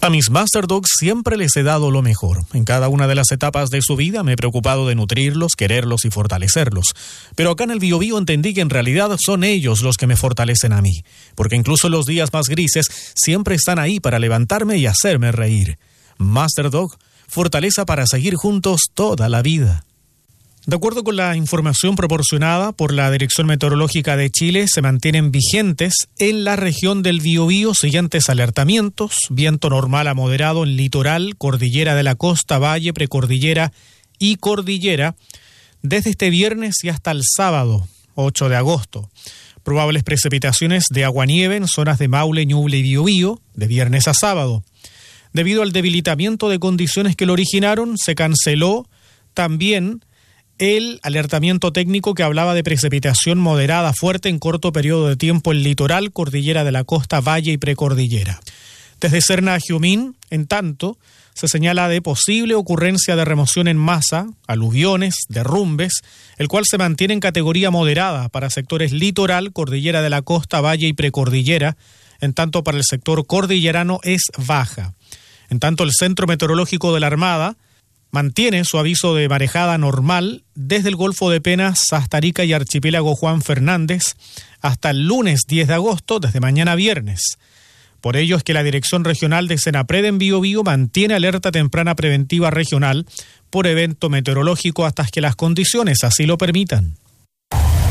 A mis Master Dogs siempre les he dado lo mejor. En cada una de las etapas de su vida me he preocupado de nutrirlos, quererlos y fortalecerlos. Pero acá en el Biobío entendí que en realidad son ellos los que me fortalecen a mí. Porque incluso en los días más grises siempre están ahí para levantarme y hacerme reír. Master Dog, fortaleza para seguir juntos toda la vida. De acuerdo con la información proporcionada por la Dirección Meteorológica de Chile, se mantienen vigentes en la región del Biobío siguientes alertamientos: viento normal a moderado en litoral, cordillera de la costa, valle, precordillera y cordillera, desde este viernes y hasta el sábado, 8 de agosto. Probables precipitaciones de aguanieve en zonas de Maule, Ñuble y Biobío, de viernes a sábado. Debido al debilitamiento de condiciones que lo originaron, se canceló también el alertamiento técnico que hablaba de precipitación moderada fuerte en corto periodo de tiempo en litoral, cordillera de la costa, valle y precordillera. Desde Serna a Jiumín, en tanto, se señala de posible ocurrencia de remoción en masa, aluviones, derrumbes, el cual se mantiene en categoría moderada para sectores litoral, cordillera de la costa, valle y precordillera, en tanto para el sector cordillerano es baja. En tanto, el Centro Meteorológico de la Armada mantiene su aviso de marejada normal desde el Golfo de Penas hasta Arica y Archipiélago Juan Fernández hasta el lunes 10 de agosto, desde mañana viernes. Por ello es que la Dirección Regional de Senapred en Biobío mantiene alerta temprana preventiva regional por evento meteorológico hasta que las condiciones así lo permitan.